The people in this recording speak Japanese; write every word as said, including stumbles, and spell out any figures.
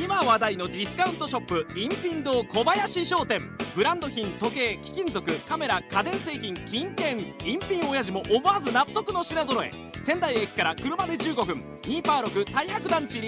今話題のディスカウントショップインピン堂小林商店。ブランド品、時計、貴金属、カメラ、家電製品、金券、インピン親父も思わず納得の品揃え。仙台駅から車でじゅうごふん、にパーろく太白団地